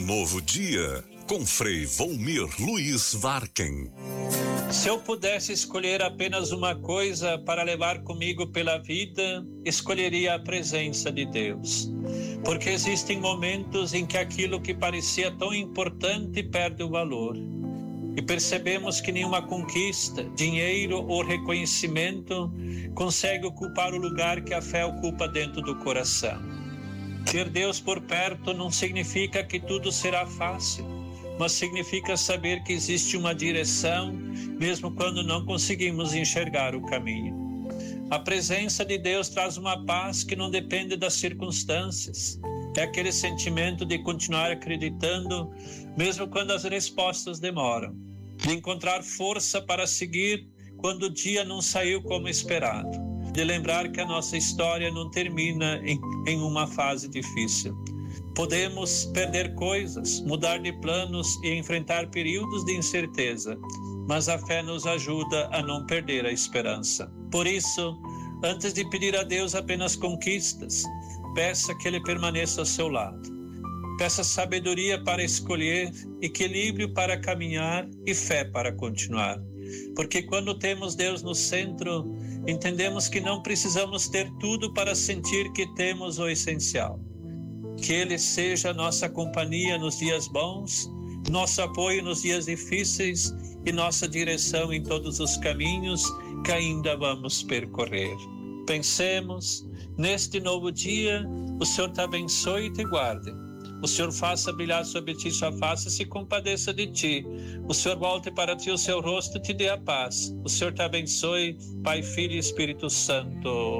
novo dia, com Frei Volmir Luiz Varken. Se eu pudesse escolher apenas uma coisa para levar comigo pela vida, escolheria a presença de Deus. Porque existem momentos em que aquilo que parecia tão importante perde o valor. E percebemos que nenhuma conquista, dinheiro ou reconhecimento consegue ocupar o lugar que a fé ocupa dentro do coração. Ter Deus por perto não significa que tudo será fácil, mas significa saber que existe uma direção, mesmo quando não conseguimos enxergar o caminho. A presença de Deus traz uma paz que não depende das circunstâncias. É aquele sentimento de continuar acreditando, mesmo quando as respostas demoram. De encontrar força para seguir quando o dia não saiu como esperado. De lembrar que a nossa história não termina em uma fase difícil. Podemos perder coisas, mudar de planos e enfrentar períodos de incerteza, mas a fé nos ajuda a não perder a esperança. Por isso, antes de pedir a Deus apenas conquistas, peça que Ele permaneça ao seu lado. Peça sabedoria para escolher, equilíbrio para caminhar e fé para continuar. Porque quando temos Deus no centro, entendemos que não precisamos ter tudo para sentir que temos o essencial. Que Ele seja nossa companhia nos dias bons, nosso apoio nos dias difíceis e nossa direção em todos os caminhos que ainda vamos percorrer. Pensemos, neste novo dia, o Senhor te abençoe e te guarde. O Senhor faça brilhar sobre ti sua face e se compadeça de ti. O Senhor volte para ti o seu rosto e te dê a paz. O Senhor te abençoe, Pai, Filho e Espírito Santo.